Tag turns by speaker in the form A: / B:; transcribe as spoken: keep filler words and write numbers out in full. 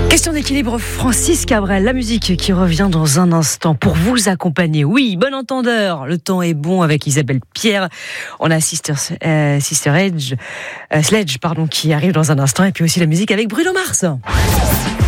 A: Question d'équilibre, Francis Cabrel, la musique qui revient dans un instant pour vous accompagner. Oui, bon entendeur, le temps est bon avec Isabelle Pierre. On a Sister, euh, Sister Edge, euh, Sledge pardon, qui arrive dans un instant et puis aussi la musique avec Bruno Mars.